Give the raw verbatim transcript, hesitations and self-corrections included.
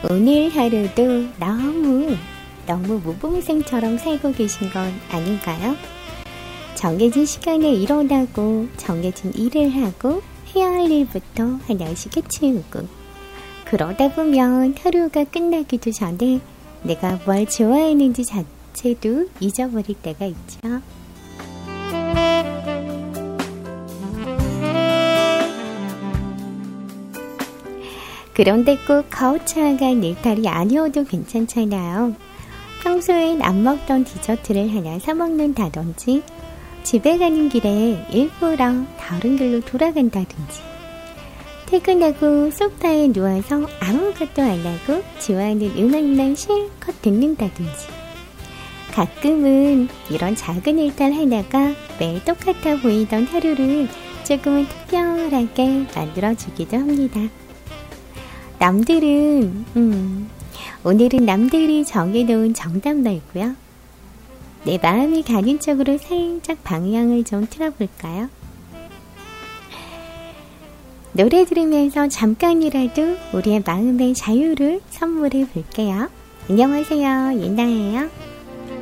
오늘 하루도 너무 너무 무봉생처럼 살고 계신 건 아닌가요? 정해진 시간에 일어나고 정해진 일을 하고 해야 할 일부터 하나씩 해치우고 그러다 보면 하루가 끝나기도 전에 내가 뭘 좋아했는지 자체도 잊어버릴 때가 있죠. 그런데 꼭 거창한 일탈이 아니어도 괜찮잖아요. 평소엔 안 먹던 디저트를 하나 사 먹는다든지 집에 가는 길에 일부러 다른 길로 돌아간다든지 퇴근하고 소파에 누워서 아무것도 안 하고 좋아하는 음악만 실컷 듣는다든지 가끔은 이런 작은 일탈 하나가 매일 똑같아 보이던 하루를 조금은 특별하게 만들어주기도 합니다. 남들은 음, 오늘은 남들이 정해놓은 정답 말고요. 내 마음이 가는 쪽으로 살짝 방향을 좀 틀어볼까요? 노래 들으면서 잠깐이라도 우리의 마음의 자유를 선물해 볼게요. 안녕하세요. 예나예요.